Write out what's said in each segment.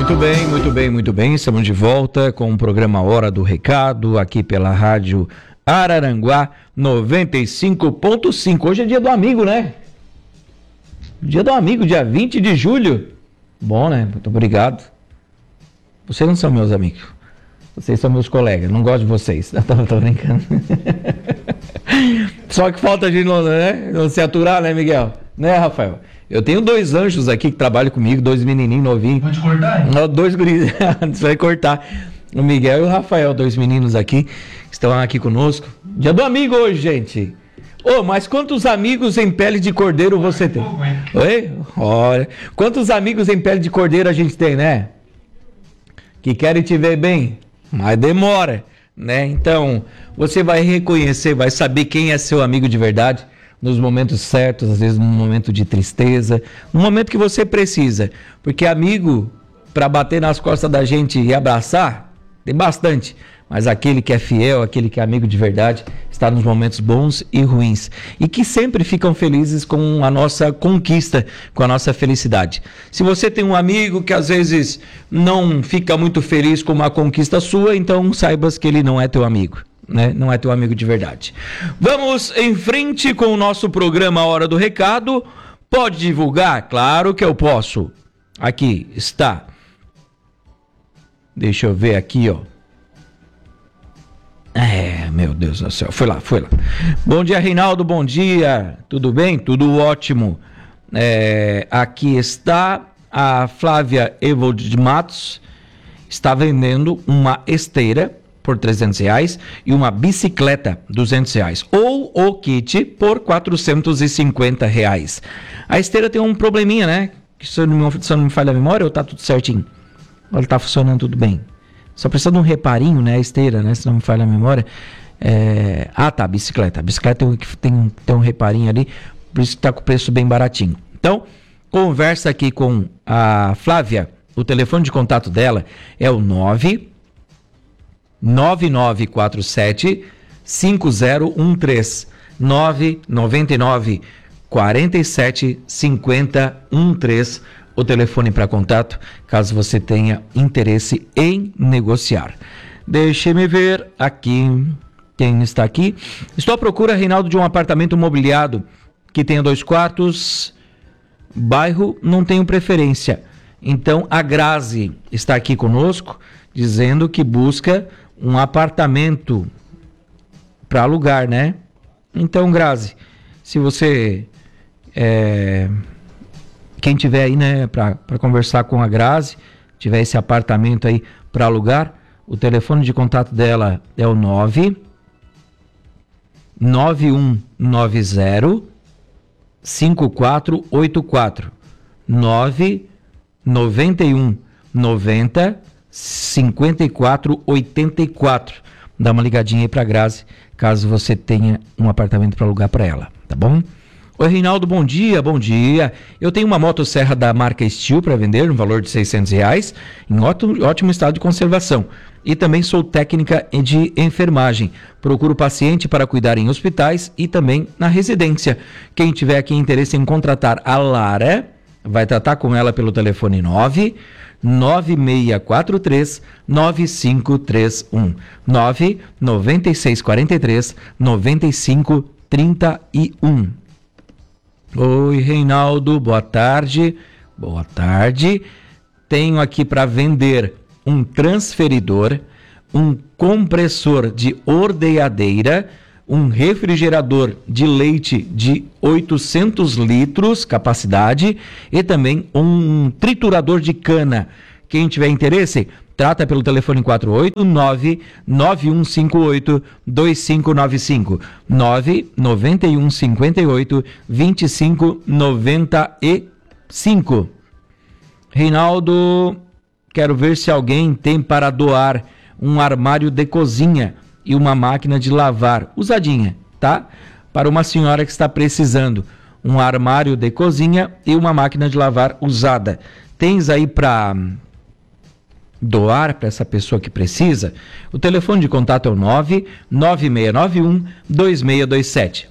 Muito bem. Estamos de volta com o programa Hora do Recado, aqui pela Rádio Araranguá 95.5. Hoje é dia do amigo, né? Dia do amigo, dia 20 de julho. Bom, né? Muito obrigado. Vocês não são meus amigos. Vocês são meus colegas. Não gosto de vocês. Tô brincando. Só que falta de não se aturar, né, Miguel? Né, Rafael? Eu tenho 2 anjos aqui que trabalham comigo, 2 menininhos novinhos. Pode cortar? Não, 2 guris. Você vai cortar. O Miguel e o Rafael, 2 meninos aqui, que estão aqui conosco. Dia do amigo hoje, gente. Mas quantos amigos em pele de cordeiro você tem? Oi? Olha. Quantos amigos em pele de cordeiro a gente tem, né? Que querem te ver bem, mas demora, né? Então, você vai reconhecer, vai saber quem é seu amigo de verdade nos momentos certos, às vezes num momento de tristeza, no momento que você precisa. Porque amigo, para bater nas costas da gente e abraçar, tem bastante. Mas aquele que é fiel, aquele que é amigo de verdade, está nos momentos bons e ruins. E que sempre ficam felizes com a nossa conquista, com a nossa felicidade. Se você tem um amigo que às vezes não fica muito feliz com uma conquista sua, então saibas que ele não é teu amigo. Né? Não é teu amigo de verdade. Vamos em frente com o nosso programa Hora do Recado. Pode divulgar? Claro que eu posso. Aqui está. Deixa eu ver aqui, ó. Meu Deus do céu. Foi lá. Bom dia, Reinaldo. Bom dia. Tudo bem? Tudo ótimo. Aqui está a Flávia Evold de Matos. Está vendendo uma esteira por R$300 e uma bicicleta R$200 ou o kit por R$450. A esteira tem um probleminha, né? Que se eu não me falha a memória, ou tá tudo certinho? Olha, tá funcionando tudo bem. Só precisa de um reparinho, né? A esteira, né? Se não me falha a memória. A bicicleta. A bicicleta tem um reparinho ali, por isso que tá com o preço bem baratinho. Então, conversa aqui com a Flávia. O telefone de contato dela é o 9947 5013 999 47 50 13, o telefone para contato, caso você tenha interesse em negociar. Deixe-me ver aqui quem está aqui. Estou à procura, Reinaldo, de um apartamento mobiliado que tenha 2 quartos. Bairro não tenho preferência. Então a Grazi está aqui conosco dizendo que busca um apartamento para alugar, né? Então, Grazi, se você quem tiver aí, né, para conversar com a Grazi, tiver esse apartamento aí para alugar, o telefone de contato dela é o 9190 5484 991 90 5484. Dá uma ligadinha aí pra Grazi, caso você tenha um apartamento para alugar para ela, tá bom? Oi, Reinaldo, bom dia. Eu tenho uma motosserra da marca Steel para vender no valor de R$600, em ótimo estado de conservação. E também sou técnica de enfermagem. Procuro paciente para cuidar em hospitais e também na residência. Quem tiver aqui interesse em contratar a Lara, vai tratar com ela pelo telefone 9643 9531 99643 9531. Oi, Reinaldo, boa tarde. Tenho aqui para vender um transferidor, um compressor de ordeadeira, um refrigerador de leite de 800 litros capacidade e também um triturador de cana. Quem tiver interesse, trata pelo telefone 489-9158-2595, 99158-2595. Reinaldo, quero ver se alguém tem para doar um armário de cozinha e uma máquina de lavar, usadinha, tá? Para uma senhora que está precisando, um armário de cozinha e uma máquina de lavar usada. Tens aí para doar para essa pessoa que precisa? O telefone de contato é o 99691-2627,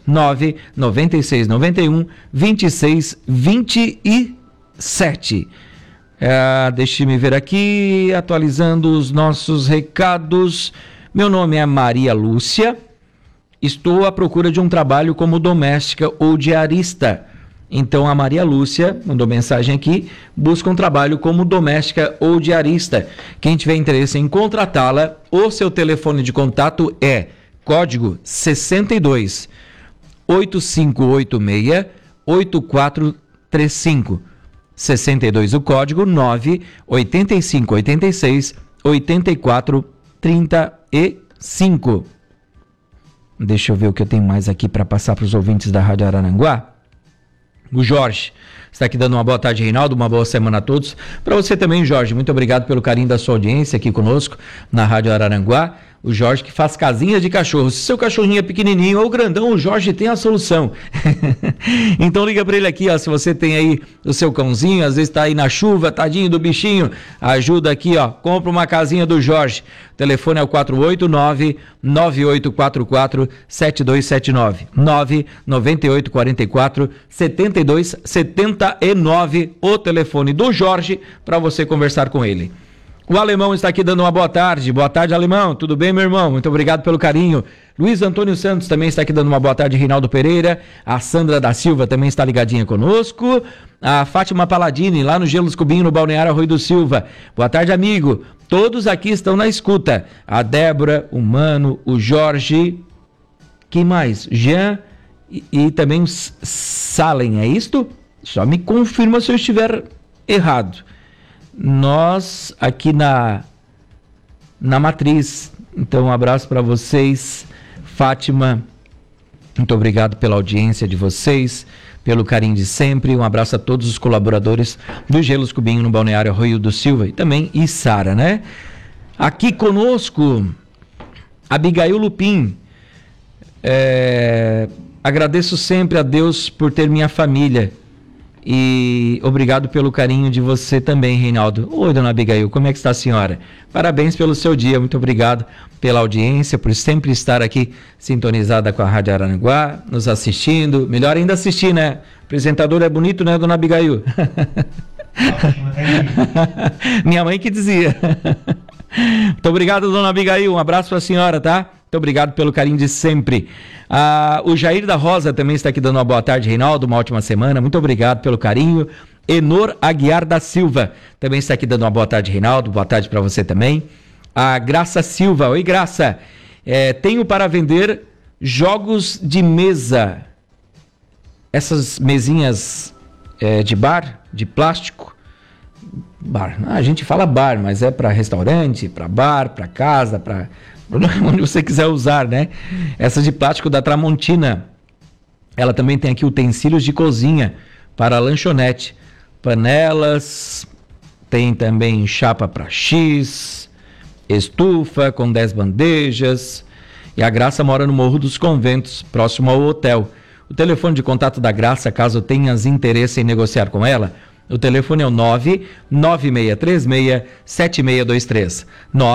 99691-2627. Deixe-me ver aqui, atualizando os nossos recados. Meu nome é Maria Lúcia. Estou à procura de um trabalho como doméstica ou diarista. Então a Maria Lúcia mandou mensagem aqui, busca um trabalho como doméstica ou diarista. Quem tiver interesse em contratá-la, o seu telefone de contato é código 62 8586 8435. 62 o código 98586 8435. Deixa eu ver o que eu tenho mais aqui para passar para os ouvintes da Rádio Araranguá. O Jorge está aqui dando uma boa tarde, Reinaldo, uma boa semana a todos. Para você também, Jorge, muito obrigado pelo carinho da sua audiência aqui conosco na Rádio Araranguá. O Jorge que faz casinhas de cachorro. Se seu cachorrinho é pequenininho ou grandão, o Jorge tem a solução. Então liga para ele aqui, ó, se você tem aí o seu cãozinho, às vezes está aí na chuva, tadinho do bichinho, ajuda aqui, ó, compra uma casinha do Jorge. O telefone é o 489-9844-7279, 99844-7279, o telefone do Jorge para você conversar com ele. O Alemão está aqui dando uma boa tarde. Boa tarde, Alemão. Tudo bem, meu irmão? Muito obrigado pelo carinho. Luiz Antônio Santos também está aqui dando uma boa tarde. Reinaldo Pereira. A Sandra da Silva também está ligadinha conosco. A Fátima Paladini, lá no Gelos Cubinho, no Balneário Arroio do Silva. Boa tarde, amigo. Todos aqui estão na escuta. A Débora, o Mano, o Jorge. Quem mais? Jean e também o Salen, é isto? Só me confirma se eu estiver errado. Nós aqui na Matriz, então um abraço para vocês, Fátima, muito obrigado pela audiência de vocês, pelo carinho de sempre, um abraço a todos os colaboradores do Gelos Cubinho no Balneário Arroio do Silva e também Içara, né? Aqui conosco, Abigail Lupin, agradeço sempre a Deus por ter minha família. E obrigado pelo carinho de você também, Reinaldo. Oi, dona Abigail, como é que está a senhora? Parabéns pelo seu dia, muito obrigado pela audiência, por sempre estar aqui sintonizada com a Rádio Araranguá, nos assistindo. Melhor ainda assistir, né? O apresentador é bonito, né, dona Abigail? Minha mãe que dizia. Muito obrigado, dona Abigail. Um abraço para a senhora, tá? Muito obrigado pelo carinho de sempre. O Jair da Rosa também está aqui dando uma boa tarde, Reinaldo, uma ótima semana. Muito obrigado pelo carinho. Enor Aguiar da Silva também está aqui dando uma boa tarde, Reinaldo. Boa tarde para você também. A Graça Silva. Oi, Graça. Tenho para vender jogos de mesa. Essas mesinhas de bar, de plástico. Bar. A gente fala bar, mas é para restaurante, para bar, para casa, para onde você quiser usar, né? Essa de plástico da Tramontina. Ela também tem aqui utensílios de cozinha para lanchonete. Panelas, tem também chapa para X, estufa com 10 bandejas. E a Graça mora no Morro dos Conventos, próximo ao hotel. O telefone de contato da Graça, caso tenhas interesse em negociar com ela, o telefone é o 99636-7623,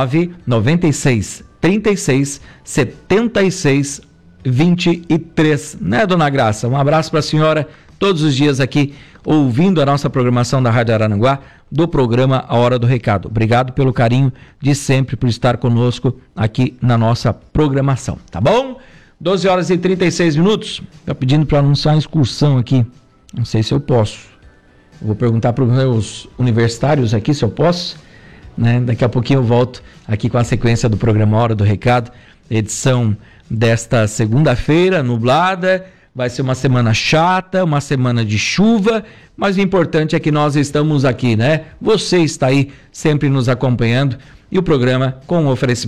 996-36-76-23, né, dona Graça? Um abraço para a senhora, todos os dias aqui, ouvindo a nossa programação da Rádio Araranguá, do programa A Hora do Recado. Obrigado pelo carinho de sempre, por estar conosco aqui na nossa programação, tá bom? 12 horas e 36 minutos, tá pedindo para anunciar uma excursão aqui, não sei se eu posso. Vou perguntar para os meus universitários aqui se eu posso, né? Daqui a pouquinho eu volto aqui com a sequência do programa Hora do Recado, edição desta segunda-feira, nublada. Vai ser uma semana chata, uma semana de chuva, mas o importante é que nós estamos aqui, né? Você está aí sempre nos acompanhando e o programa com o oferecimento